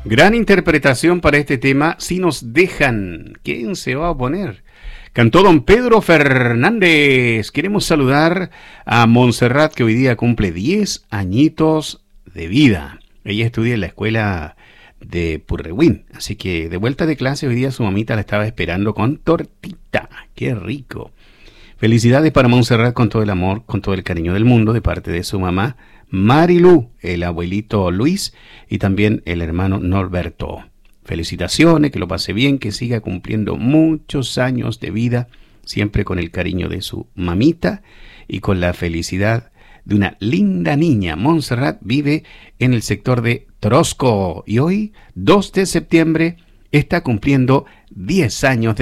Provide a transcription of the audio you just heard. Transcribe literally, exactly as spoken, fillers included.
Gran interpretación para este tema, Si nos dejan. ¿Quién se va a oponer? Cantó don Pedro Fernández. Queremos saludar a Montserrat, que hoy día cumple diez añitos de vida. Ella estudia en la escuela de Purrewin, así que de vuelta de clase hoy día su mamita la estaba esperando con tortita. ¡Qué rico! Felicidades para Montserrat, con todo el amor, con todo el cariño del mundo, de parte de su mamá Marilu, el abuelito Luis y también el hermano Norberto. Felicitaciones, que lo pase bien, que siga cumpliendo muchos años de vida, siempre con el cariño de su mamita y con la felicidad de una linda niña. Montserrat vive en el sector de Trosco y hoy, dos de septiembre, está cumpliendo diez años de